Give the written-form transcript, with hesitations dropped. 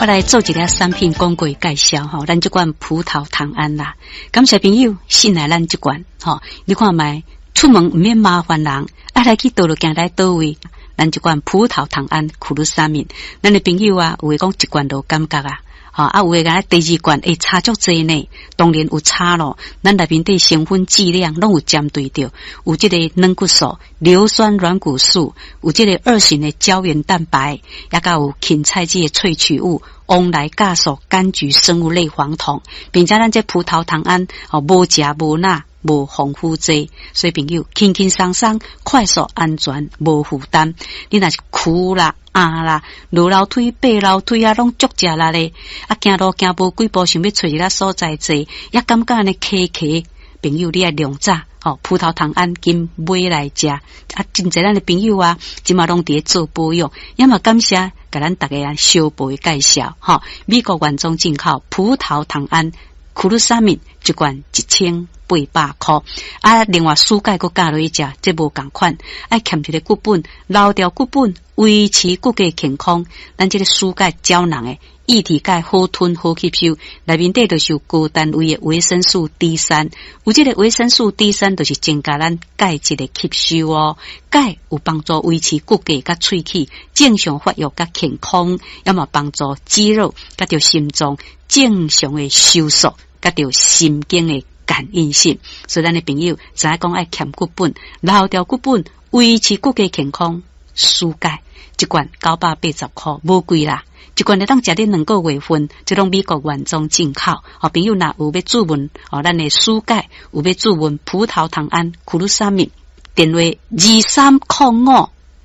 我来做一个产品广告介绍吼，咱这款葡萄糖胺啦，感谢朋友信赖咱这款吼，你看卖出门唔免麻烦人，来去倒落行来倒位，咱这款葡萄糖胺苦鲁沙敏，咱的朋友啊，有诶讲一罐都感觉啊。有诶个第二罐会差足济呢，当然有差咯。咱内面的成分剂量拢有针对着，有这个软骨素、硫酸软骨素，有这个2型的胶原蛋白，也甲有芹菜籽的萃取物、翁来酵素、柑橘生物类黄酮，并且咱这葡萄糖胺无食无钠。无防腐剂，所以朋友轻轻松松、快速、安全、无负担。你若是苦啦、啦、落楼梯、爬楼梯啊，拢足食力咧。行路行无几步，想要找一个所在坐，也感觉安尼卡卡。朋友，你爱量早葡萄糖胺今买来食。真侪咱的朋友啊，即嘛拢伫做保养，也嘛感谢甲咱大家小辈介绍美国原装进口葡萄糖胺苦鲁沙敏一罐1800块，另外蔬钙佮加落去食，这无共款，爱欠一个骨本，留掉骨本，维持骨骼健康。咱这个蔬钙胶囊诶，液体钙好吞好吸收，内面底就是有高单位的维生素 D3，有这个维生素 D3就是增加咱钙质的吸收哦。钙有帮助维持骨骼甲喙齿正常发育甲健康，也嘛帮助肌肉甲着心脏正常的收缩，甲着神经的感应性。所以咱的朋友知影讲爱欠骨本，留掉骨本，维持骨骼健康，蔬钙一罐980块，无贵啦。一罐你当食得2个月份，这种美国原装进口。朋友若有要注文咱的蔬钙，有要注文葡萄糖胺苦鲁沙敏，电话2305